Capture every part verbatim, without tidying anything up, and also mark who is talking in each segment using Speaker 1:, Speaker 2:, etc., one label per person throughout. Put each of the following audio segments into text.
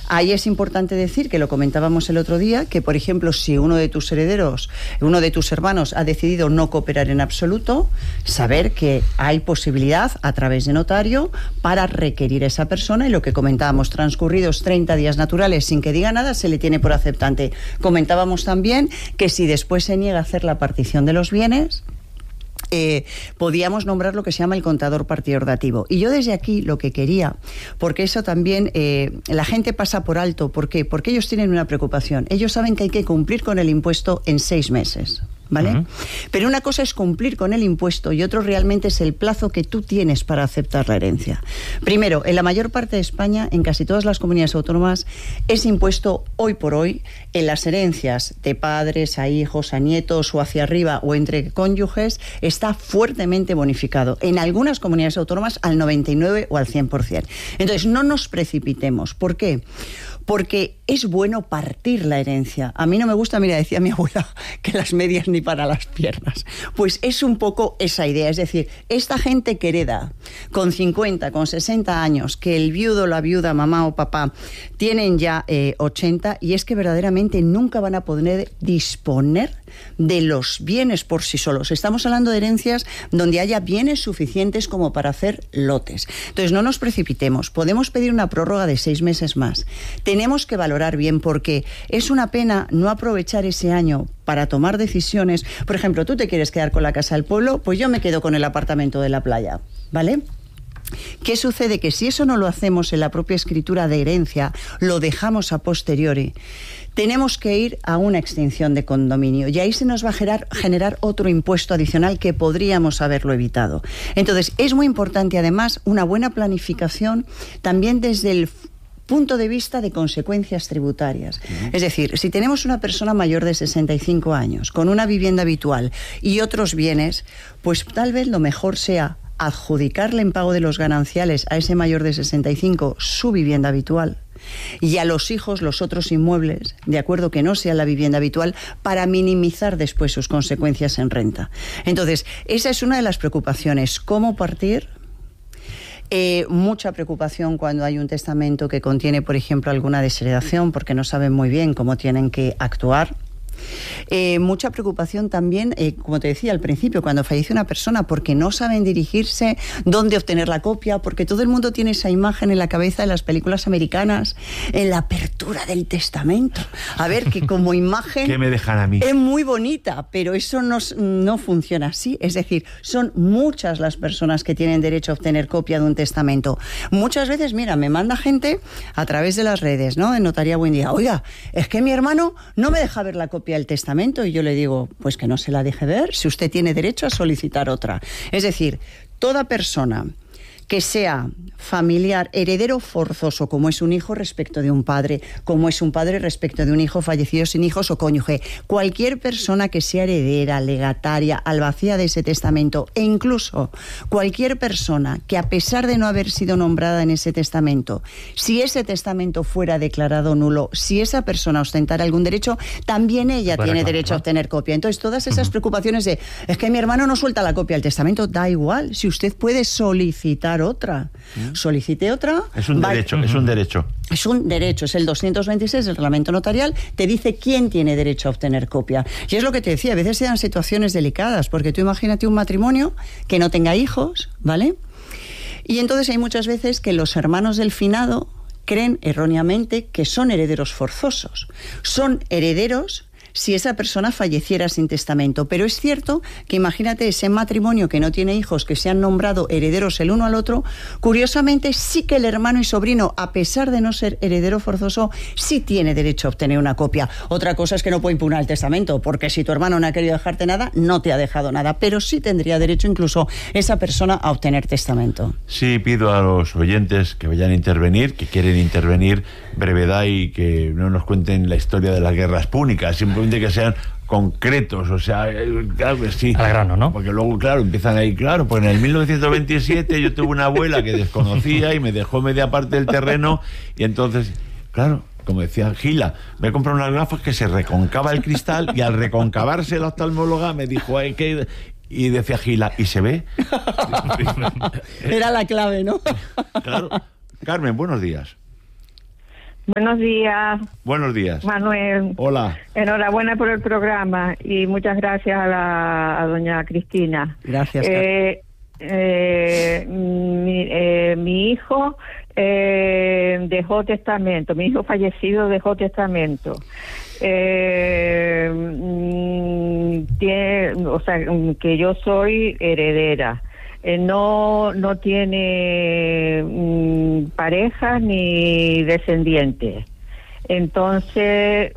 Speaker 1: Ahí es importante decir, que lo comentábamos el otro día, que por ejemplo, si uno de tus herederos, uno de tus hermanos ha decidido no cooperar en absoluto, saber que hay posibilidad a través de notario para requerir a esa persona, y lo que comentábamos, transcurridos treinta días naturales sin que diga nada, se le tiene por aceptante. Comentábamos también que si después se niega a hacer la partición de los bienes, Eh, podíamos nombrar lo que se llama el contador partidor dativo. Y yo desde aquí lo que quería, porque eso también eh, la gente pasa por alto. ¿Por qué? Porque ellos tienen una preocupación. Ellos saben que hay que cumplir con el impuesto en seis meses. ¿Vale? Uh-huh. Pero una cosa es cumplir con el impuesto y otro realmente es el plazo que tú tienes para aceptar la herencia. Primero, en la mayor parte de España, en casi todas las comunidades autónomas, es impuesto hoy por hoy en las herencias de padres a hijos, a nietos o hacia arriba o entre cónyuges, está fuertemente bonificado. En algunas comunidades autónomas al noventa y nueve o al cien por ciento. Entonces, no nos precipitemos. ¿Por qué? Porque es bueno partir la herencia. A mí no me gusta, mira, decía mi abuela, que las medias ni para las piernas. Pues es un poco esa idea. Es decir, esta gente que hereda con cincuenta, con sesenta años, que el viudo, la viuda, mamá o papá, tienen ya eh, ochenta, y es que verdaderamente nunca van a poder disponer de los bienes por sí solos. Estamos hablando de herencias donde haya bienes suficientes como para hacer lotes. Entonces, no nos precipitemos. Podemos pedir una prórroga de seis meses más. Tenemos que valorar bien, porque es una pena no aprovechar ese año para tomar decisiones. Por ejemplo, tú te quieres quedar con la casa del pueblo, pues yo me quedo con el apartamento de la playa, ¿vale? ¿Qué sucede? Que si eso no lo hacemos en la propia escritura de herencia, lo dejamos a posteriori, tenemos que ir a una extinción de condominio y ahí se nos va a generar, generar otro impuesto adicional que podríamos haberlo evitado. Entonces, es muy importante además una buena planificación también desde el punto de vista de consecuencias tributarias. Uh-huh. Es decir, si tenemos una persona mayor de sesenta y cinco años con una vivienda habitual y otros bienes, pues tal vez lo mejor sea adjudicarle en pago de los gananciales a ese mayor de sesenta y cinco su vivienda habitual y a los hijos los otros inmuebles, de acuerdo, que no sea la vivienda habitual, para minimizar después sus consecuencias en renta. Entonces, esa es una de las preocupaciones. ¿Cómo partir? Eh, mucha preocupación cuando hay un testamento que contiene, por ejemplo, alguna desheredación, porque no saben muy bien cómo tienen que actuar. Eh, mucha preocupación también, eh, como te decía al principio, cuando fallece una persona, porque no saben dirigirse, dónde obtener la copia, porque todo el mundo tiene esa imagen en la cabeza de las películas americanas, en la apertura del testamento. A ver, que como imagen
Speaker 2: ¿qué me dejan a mí?
Speaker 1: Es muy bonita, pero eso no, no funciona así. Es decir, son muchas las personas que tienen derecho a obtener copia de un testamento. Muchas veces, mira, me manda gente a través de las redes, ¿no? En Notaría Buen Día. Oiga, es que mi hermano no me deja ver la copia del testamento, y yo le digo, pues que no se la deje ver, si usted tiene derecho a solicitar otra. Es decir, toda persona que sea familiar, heredero forzoso, como es un hijo respecto de un padre, como es un padre respecto de un hijo fallecido sin hijos o cónyuge, cualquier persona que sea heredera, legataria, albacea de ese testamento, e incluso cualquier persona que, a pesar de no haber sido nombrada en ese testamento, si ese testamento fuera declarado nulo, si esa persona ostentara algún derecho, también ella tiene reclamar, derecho ¿no? a obtener copia. Entonces, todas esas uh-huh. preocupaciones de, es que mi hermano no suelta la copia del testamento, da igual, si usted puede solicitar otra. Solicite otra.
Speaker 2: Es un derecho, va, es un derecho.
Speaker 1: Es un derecho, es el doscientos veintiséis del reglamento notarial, te dice quién tiene derecho a obtener copia. Y es lo que te decía, a veces se dan situaciones delicadas, porque tú imagínate un matrimonio que no tenga hijos, ¿vale? Y entonces hay muchas veces que los hermanos del finado creen erróneamente que son herederos forzosos. Son herederos si esa persona falleciera sin testamento. Pero es cierto que imagínate ese matrimonio que no tiene hijos, que se han nombrado herederos el uno al otro, curiosamente sí que el hermano y sobrino, a pesar de no ser heredero forzoso, sí tiene derecho a obtener una copia. Otra cosa es que no puede impugnar el testamento, porque si tu hermano no ha querido dejarte nada, no te ha dejado nada, pero sí tendría derecho incluso esa persona a obtener testamento.
Speaker 2: Sí, pido a los oyentes que vayan a intervenir, que quieren intervenir, brevedad y que no nos cuenten la historia de las guerras púnicas, simplemente que sean concretos, o sea, claro que sí.
Speaker 3: Al grano, ¿no?
Speaker 2: Porque luego, claro, empiezan ahí, claro, pues en el mil novecientos veintisiete yo tuve una abuela que desconocía y me dejó media parte del terreno, y entonces, claro, como decía Gila, me he comprado unas gafas que se reconcava el cristal, y al reconcavarse la oftalmóloga me dijo, ay, que... Y decía Gila, ¿y se ve?
Speaker 1: Era la clave, ¿no?
Speaker 2: Claro. Carmen, buenos días.
Speaker 3: Buenos días.
Speaker 2: Buenos días.
Speaker 3: Manuel.
Speaker 2: Hola.
Speaker 3: Enhorabuena por el programa y muchas gracias a, la, a doña Cristina.
Speaker 1: Gracias.
Speaker 3: Eh, eh, mi, eh, mi hijo eh, dejó testamento, mi hijo fallecido dejó testamento. Eh, mm, tiene, o sea, que yo soy heredera. Eh, no no tiene mm, pareja ni descendientes. Entonces,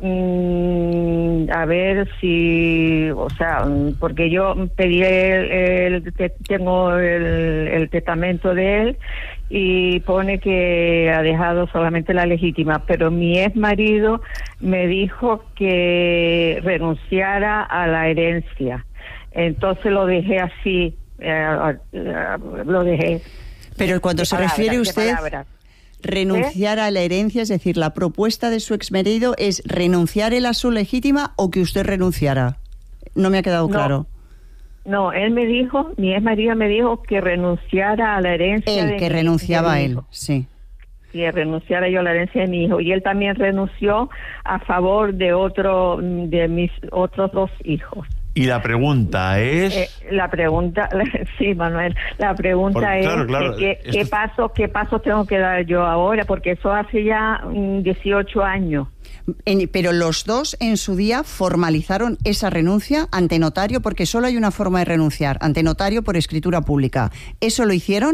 Speaker 3: mmm, a ver si, o sea, porque yo pedí el, el tengo el, el testamento de él y pone que ha dejado solamente la legítima, pero mi ex marido me dijo que renunciara a la herencia. Entonces lo dejé así. Eh, eh, lo dejé.
Speaker 1: Pero cuando se
Speaker 3: palabras,
Speaker 1: refiere usted
Speaker 3: palabras.
Speaker 1: renunciar ¿Eh? a la herencia, es decir, la propuesta de su exmarido es renunciar él a su legítima o que usted renunciara. No me ha quedado
Speaker 3: no,
Speaker 1: claro.
Speaker 3: No, él me dijo, mi ex marido me dijo que renunciara a la herencia.
Speaker 1: Él,
Speaker 3: de
Speaker 1: que
Speaker 3: mi,
Speaker 1: renunciaba a él,
Speaker 3: hijo.
Speaker 1: sí.
Speaker 3: Que renunciara yo a la herencia de mi hijo. Y él también renunció a favor de otro, de mis otros dos hijos.
Speaker 2: Y la pregunta es...
Speaker 3: Eh, la pregunta, sí, Manuel, la pregunta
Speaker 2: Porque,
Speaker 3: es
Speaker 2: claro, claro,
Speaker 3: que,
Speaker 2: esto...
Speaker 3: qué pasos qué pasos tengo que dar yo ahora, porque eso hace ya mm, dieciocho años.
Speaker 1: En, pero los dos en su día formalizaron esa renuncia ante notario, porque solo hay una forma de renunciar, ante notario por escritura pública. ¿Eso lo hicieron?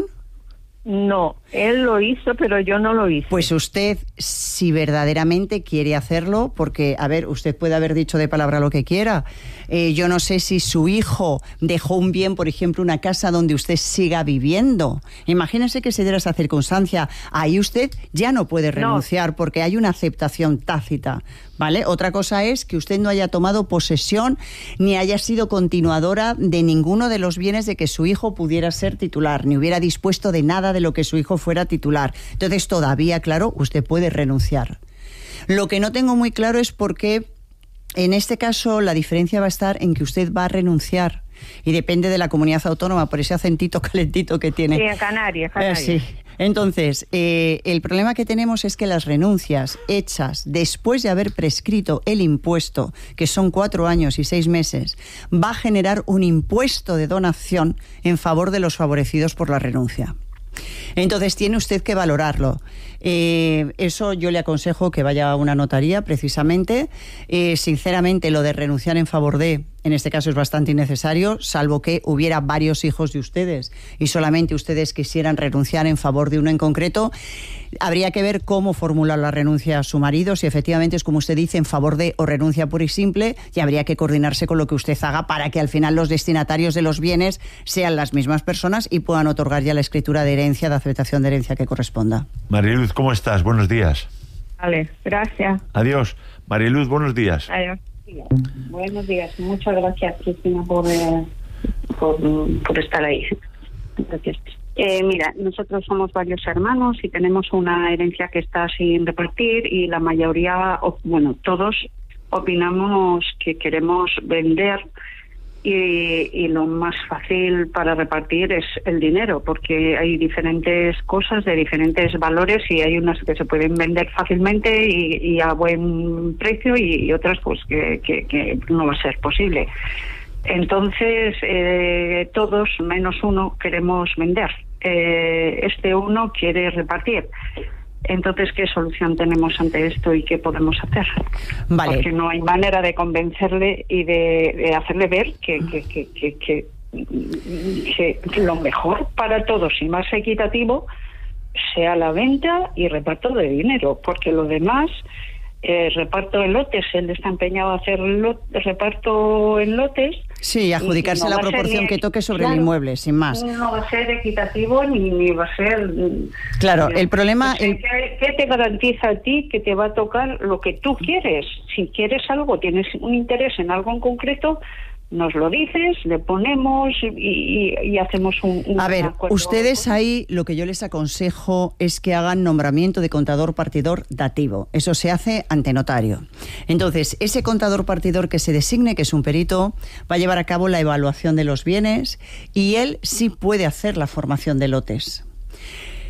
Speaker 3: No, él lo hizo, pero yo no lo hice.
Speaker 1: Pues usted, si verdaderamente quiere hacerlo, porque, a ver, usted puede haber dicho de palabra lo que quiera. Eh, yo no sé si su hijo dejó un bien, por ejemplo, una casa donde usted siga viviendo. Imagínese que se diera esa circunstancia. Ahí usted ya no puede renunciar, no. porque hay una aceptación tácita, ¿vale? Otra cosa es que usted no haya tomado posesión ni haya sido continuadora de ninguno de los bienes de que su hijo pudiera ser titular, ni hubiera dispuesto de nada de lo que su hijo fuera titular. Entonces, todavía, claro, usted puede renunciar. Lo que no tengo muy claro es por qué, en este caso, la diferencia va a estar en que usted va a renunciar. Y depende de la comunidad autónoma, por ese acentito calentito que tiene.
Speaker 3: Sí, en Canarias, Canarias.
Speaker 1: Eh, sí. Entonces, eh, el problema que tenemos es que las renuncias hechas después de haber prescrito el impuesto, que son cuatro años y seis meses, va a generar un impuesto de donación en favor de los favorecidos por la renuncia. Entonces tiene usted que valorarlo. Eh, eso yo le aconsejo que vaya a una notaría precisamente. Eh, sinceramente, lo de renunciar en favor de, en este caso es bastante innecesario, salvo que hubiera varios hijos de ustedes y solamente ustedes quisieran renunciar en favor de uno en concreto. Habría que ver cómo formular la renuncia a su marido, si efectivamente es como usted dice, en favor de o renuncia pura y simple, y habría que coordinarse con lo que usted haga para que al final los destinatarios de los bienes sean las mismas personas y puedan otorgar ya la escritura de herencia, de aceptación de herencia que corresponda.
Speaker 2: Mariluz, ¿cómo estás? Buenos días.
Speaker 3: Vale, gracias.
Speaker 2: Adiós. Mariluz, buenos días.
Speaker 3: Adiós.
Speaker 4: Buenos días. Muchas gracias, Cristina, por, eh, por, por estar ahí. Gracias. Eh, mira, nosotros somos varios hermanos y tenemos una herencia que está sin repartir y la mayoría, bueno, todos opinamos que queremos vender y, y lo más fácil para repartir es el dinero, porque hay diferentes cosas de diferentes valores y hay unas que se pueden vender fácilmente y, y a buen precio y, y otras pues que, que, que no va a ser posible. Entonces, eh, todos, menos uno, queremos vender. Eh, este uno quiere repartir. Entonces, ¿qué solución tenemos ante esto y qué podemos hacer?
Speaker 1: Vale.
Speaker 4: Porque no hay manera de convencerle y de, de hacerle ver que, que, que, que, que, que lo mejor para todos y más equitativo sea la venta y reparto de dinero, porque lo demás... Eh, reparto en lotes, él está empeñado a hacer lot, reparto en lotes.
Speaker 1: Sí, adjudicarse
Speaker 4: no
Speaker 1: la proporción
Speaker 4: ni,
Speaker 1: que toque sobre
Speaker 4: claro,
Speaker 1: el inmueble, sin más.
Speaker 4: No va a ser equitativo ni, ni va a ser...
Speaker 1: Claro,
Speaker 4: eh,
Speaker 1: el problema...
Speaker 4: Pues,
Speaker 1: el...
Speaker 4: ¿qué, ¿Qué te garantiza a ti que te va a tocar lo que tú quieres? Si quieres algo, tienes un interés en algo en concreto, nos lo dices, le ponemos y, y, y hacemos un, un
Speaker 1: A ver,
Speaker 4: acuerdo.
Speaker 1: ustedes ahí lo que yo les aconsejo es que hagan nombramiento de contador partidor dativo. Eso se hace ante notario. Entonces, ese contador partidor que se designe, que es un perito, va a llevar a cabo la evaluación de los bienes y él sí puede hacer la formación de lotes.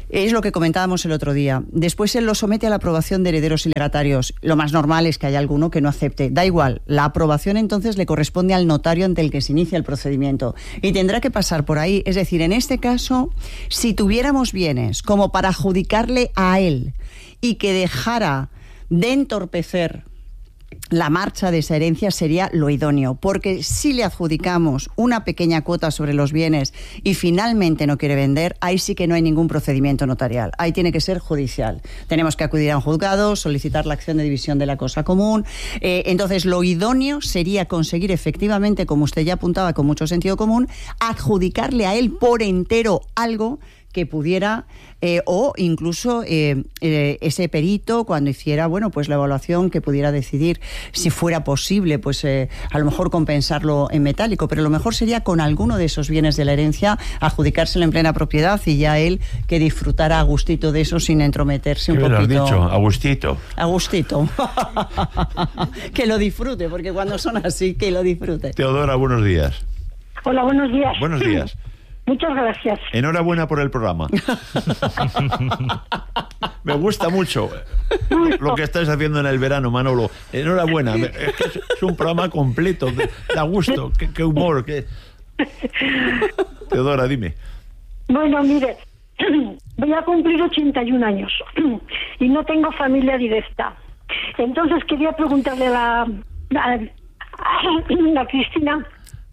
Speaker 1: Es lo que comentábamos el otro día. Después él lo somete a la aprobación de herederos y legatarios. Lo más normal es que haya alguno que no acepte. Da igual. La aprobación entonces le corresponde al notario ante el que se inicia el procedimiento. Y tendrá que pasar por ahí. Es decir, en este caso, si tuviéramos bienes como para adjudicarle a él y que dejara de entorpecer la marcha de esa herencia, sería lo idóneo, porque si le adjudicamos una pequeña cuota sobre los bienes y finalmente no quiere vender, ahí sí que no hay ningún procedimiento notarial, ahí tiene que ser judicial. Tenemos que acudir a un juzgado, solicitar la acción de división de la cosa común. Eh, entonces lo idóneo sería conseguir efectivamente, como usted ya apuntaba con mucho sentido común, adjudicarle a él por entero algo que pudiera, eh, o incluso eh, eh, ese perito, cuando hiciera, bueno, pues la evaluación, que pudiera decidir si fuera posible, pues eh, a lo mejor compensarlo en metálico, pero lo mejor sería con alguno de esos bienes de la herencia adjudicárselo en plena propiedad y ya él que disfrutara a gustito de eso sin entrometerse un
Speaker 2: ¿Qué
Speaker 1: poquito.
Speaker 2: me lo has dicho? A gustito.
Speaker 1: A gustito. Que lo disfrute, porque cuando son así, que lo disfrute.
Speaker 2: Teodora, buenos días.
Speaker 5: Hola, buenos días.
Speaker 2: Buenos días.
Speaker 5: Muchas gracias.
Speaker 2: Enhorabuena por el programa. Me gusta mucho lo que estáis haciendo en el verano, Manolo. Enhorabuena. Es que es un programa completo. Da gusto. Qué, qué humor. Qué... Teodora, dime.
Speaker 5: Bueno, mire, voy a cumplir ochenta y un años y no tengo familia directa. Entonces quería preguntarle a la, a, a, a Cristina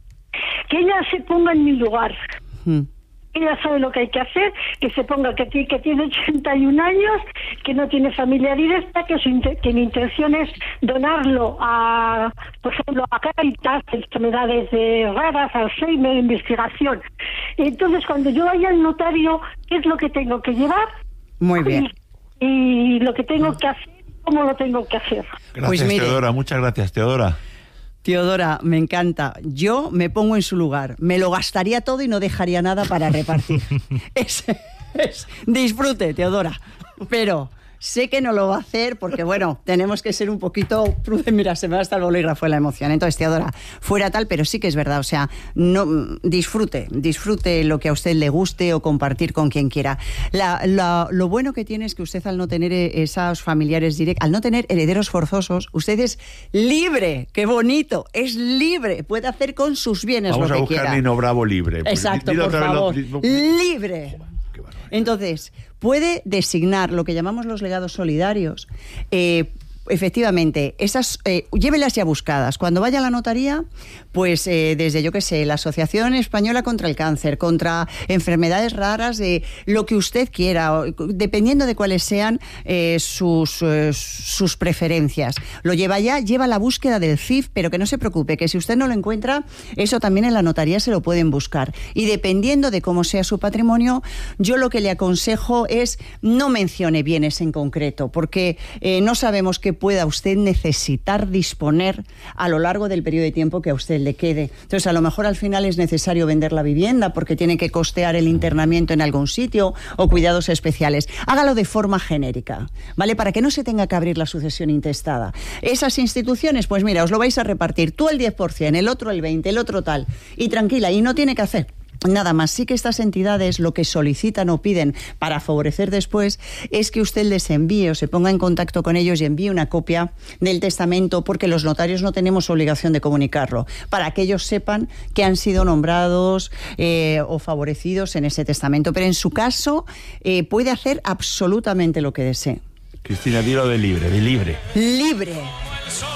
Speaker 5: que ella se ponga en mi lugar. Hmm. Ella sabe lo que hay que hacer, que se ponga que, que tiene ochenta y un años, que no tiene familia directa, que, su, que mi intención es donarlo a, por ejemplo, a Cáritas, enfermedades eh, raras, Alzheimer, investigación. Entonces, cuando yo vaya al notario, ¿qué es lo que tengo que llevar?
Speaker 1: Muy bien.
Speaker 5: Y, y lo que tengo que hacer, ¿cómo lo tengo que hacer?
Speaker 2: Gracias,
Speaker 1: pues mire,
Speaker 2: Teodora. Muchas gracias, Teodora.
Speaker 1: Teodora, me encanta. Yo me pongo en su lugar. Me lo gastaría todo y no dejaría nada para repartir. es, es, disfrute, Teodora. Pero sé que no lo va a hacer porque, bueno, tenemos que ser un poquito prudentes. Mira, se me va hasta el bolígrafo de la emoción. Entonces, Teodora, fuera tal, pero sí que es verdad. O sea, no disfrute, disfrute lo que a usted le guste o compartir con quien quiera. La, la, lo bueno que tiene es que usted, al no tener esos familiares directos, al no tener herederos forzosos, usted es libre. ¡Qué bonito! Es libre. Puede hacer con sus bienes
Speaker 2: Vamos
Speaker 1: lo que quiera.
Speaker 2: Vamos a buscar Nino Bravo libre.
Speaker 1: Exacto,
Speaker 2: pues,
Speaker 1: por favor.
Speaker 2: Lo...
Speaker 1: Libre. Entonces, puede designar lo que llamamos los legados solidarios. Eh, efectivamente, esas eh, llévelas ya buscadas. Cuando vaya a la notaría, pues eh, desde, yo qué sé, la Asociación Española contra el Cáncer, contra enfermedades raras, eh, lo que usted quiera, dependiendo de cuáles sean eh, sus, eh, sus preferencias. Lo lleva ya, lleva la búsqueda del C I F, pero que no se preocupe, que si usted no lo encuentra, eso también en la notaría se lo pueden buscar. Y dependiendo de cómo sea su patrimonio, yo lo que le aconsejo es no mencione bienes en concreto, porque eh, no sabemos qué pueda usted necesitar disponer a lo largo del periodo de tiempo que a usted le quede. Entonces, a lo mejor al final es necesario vender la vivienda porque tiene que costear el internamiento en algún sitio o cuidados especiales. Hágalo de forma genérica, ¿vale? Para que no se tenga que abrir la sucesión intestada. Esas instituciones, pues mira, os lo vais a repartir tú el diez por ciento, el otro el veinte por ciento, el otro tal. Y tranquila, y no tiene que hacer nada más. Sí que estas entidades lo que solicitan o piden para favorecer después es que usted les envíe o se ponga en contacto con ellos y envíe una copia del testamento, porque los notarios no tenemos obligación de comunicarlo, para que ellos sepan que han sido nombrados eh, o favorecidos en ese testamento. Pero en su caso eh, puede hacer absolutamente lo que desee.
Speaker 2: Cristina, dilo de libre, de libre.
Speaker 1: Libre.